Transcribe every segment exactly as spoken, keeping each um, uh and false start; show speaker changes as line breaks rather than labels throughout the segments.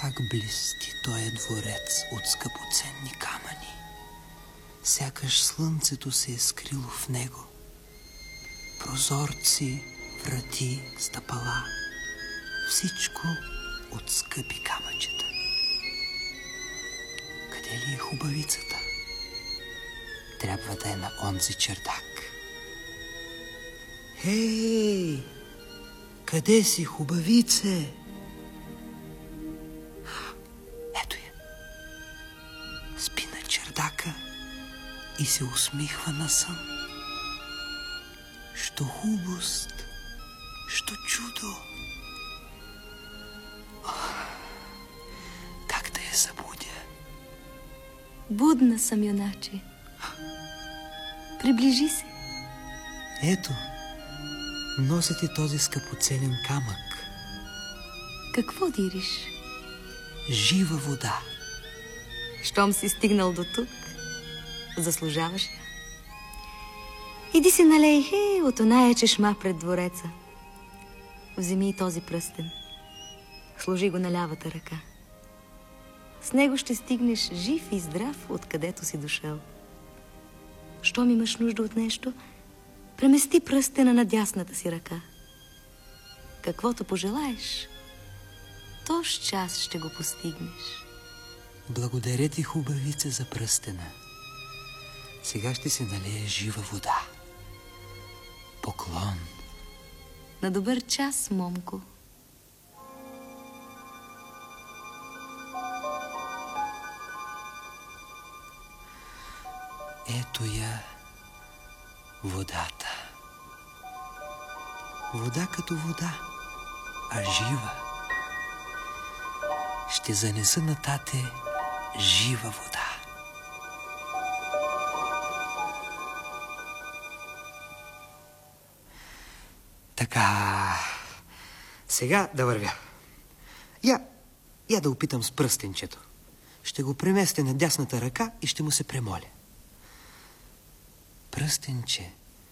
Как блести този дворец от скъпоценни камъни. Сякаш слънцето се е скрило в него. Прозорци, врати, стъпала. Всичко от скъпи камъчета. Къде ли е хубавицата? Трябва да е на онзи чердак. Хей! Къде си, хубавице? Ето я. Спи на чердака и се усмихва на сън. Що хубост, що чудо. Как да я събудя?
Будна съм, юначе. Приближи се.
Ето, нося ти този скъпоценен камък.
Какво дириш?
Жива вода.
Щом си стигнал до тук, заслужаваш я. Иди си налей хе, от оная чешма пред двореца. Вземи и този пръстен. Сложи го на лявата ръка. С него ще стигнеш жив и здрав, откъдето си дошъл. Щом имаш нужда от нещо, премести пръстена на дясната си ръка. Каквото пожелаеш, то с час ще го постигнеш.
Благодаря ти, хубавице, за пръстена. Сега ще се налее жива вода. Поклон.
На добър час, момко.
Ето я водата. Вода като вода, а жива. Ще занеса на тате жива вода. Така, сега да вървя. Я, я да опитам с пръстенчето. Ще го преместя на дясната ръка и ще му се премоля. Пръстенче,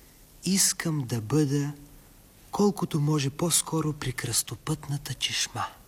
искам да бъда колкото може по-скоро при кръстопътната чешма.